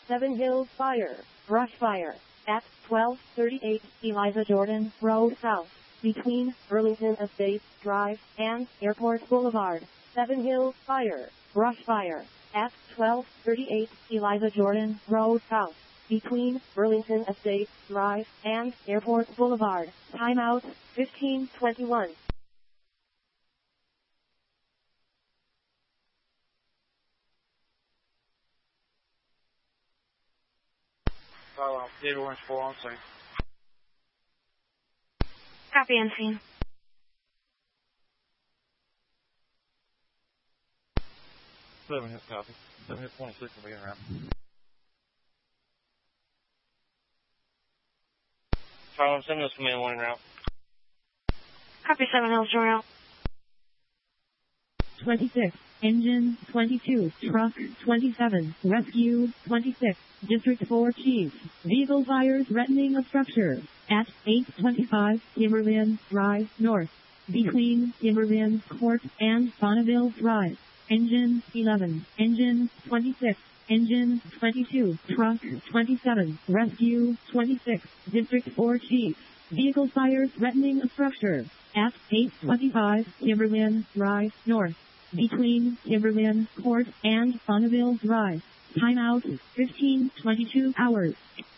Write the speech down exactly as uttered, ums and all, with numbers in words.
Seven Hills Fire, brush fire. At twelve thirty-eight Eliza Jordan Road South, between Burlington Estates Drive and Airport Boulevard. Seven Hills Fire, brush fire. At twelve thirty-eight Eliza Jordan Road South, between Burlington Estates Drive and Airport Boulevard. Timeout fifteen twenty-one. Oh, David Orange four, I'm sorry. Copy and scene. Seven hit copy. Seven hit twenty-six will be around. Charlie, send us command one route. Copy Seven Hills Royal. twenty-six, engine twenty-two, truck twenty-seven, rescue twenty-six, District four Chief, vehicle fire threatening a structure at eight twenty-five Timberland Drive North, between Timberland Court and Bonneville Drive. Engine eleven, engine twenty-six, engine twenty-two, truck twenty-seven, rescue twenty-six, District four Chief, vehicle fire threatening a structure at eight twenty-five Timberland Drive North, between Timberland Court and Bonneville Drive. Timeout fifteen twenty-two hours.